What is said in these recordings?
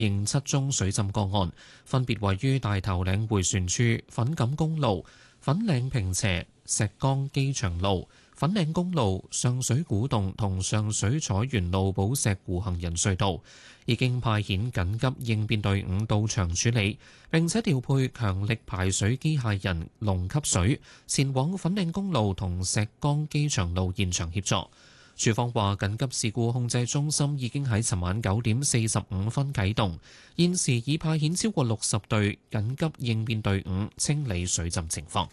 認7宗水浸個案，分別位於大頭嶺迴旋處、粉錦公路、粉嶺坪輋、石崗機場路、粉嶺公路、上水古洞同上水彩園路寶石湖行人隧道，已經派遣緊急應變隊伍到場處理，並且調配強力排水機械人龍吸水前往粉嶺公路同石崗機場路現場協助。署方話，緊急事故控制中心已經喺尋晚9點45分啟動，現時已派遣超過60隊緊急應變隊伍清理水浸情況。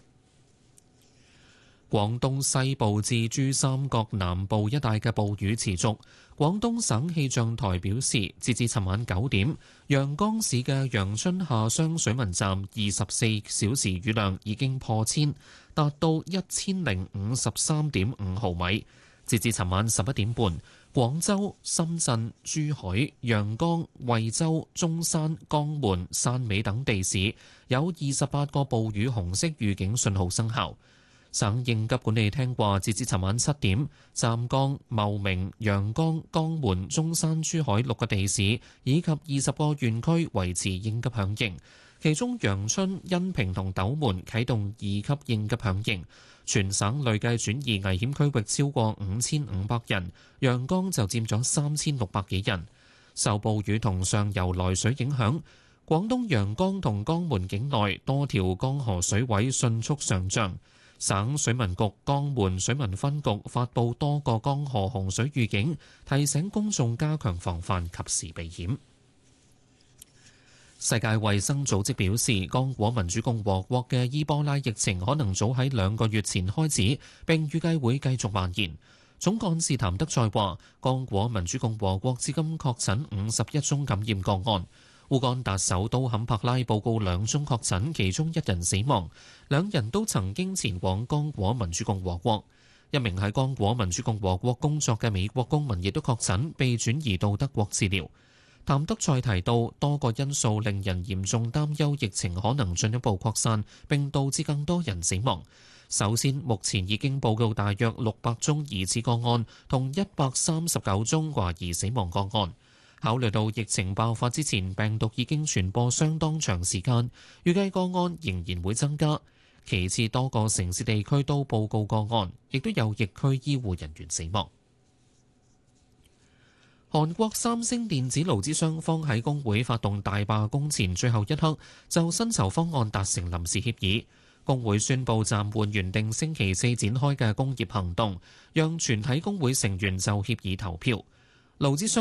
廣東西部至珠三角南部一帶嘅暴雨持續。廣東省氣象台表示，截至尋晚9點，陽江市嘅陽春下湘水文站24小時雨量已經破千，達到1053.5毫米。截至尋晚11點半，廣州、深圳、珠海、陽江、惠州、中山、江門、汕尾等地市有28個暴雨紅色預警信號生效。省應急管理廳話，截至尋晚7點，湛江、茂名、陽江、江門、中山、珠海6個地市以及20個縣區維持應急響應，其中陽春、恩平同斗門啟動2級應急響應。全省累計轉移危險區域超過5500人，陽江就佔咗3600幾人。受暴雨同上游來水影響，廣東陽江同江門境內多條江河水位迅速上漲。省水文局江門水文分局發布多個江河洪水預警，提醒公眾加強防範，及時避險。世界衛生組織表示，剛果民主共和國嘅伊波拉疫情可能早喺2個月前開始，並預計會繼續蔓延。總幹事譚德塞話，剛果民主共和國至今確診51宗感染個案。烏干達首都坎帕拉報告2宗確診，其中1人死亡，2人都曾經前往剛果民主共和國。一名喺剛果民主共和國工作嘅美國公民亦都確診，被轉移到德國治療。譚德塞提到，多個因素令人嚴重擔憂疫情可能進一步擴散，並導致更多人死亡。首先，目前已經報告大約600宗疑似個案，同139宗懷疑死亡個案。考慮到疫情爆發之前病毒已經傳播相當長時間，預計個案仍然會增加。其次，多個城市地區都報告個案，亦都有疫區醫護人員死亡。韓國三星電子勞資雙方喺工會發動大罷工前最後一刻，就薪酬方案達成臨時協議。工會宣布暫緩原定星期4展開嘅工業行動，讓全體工會成員就協議投票。勞資雙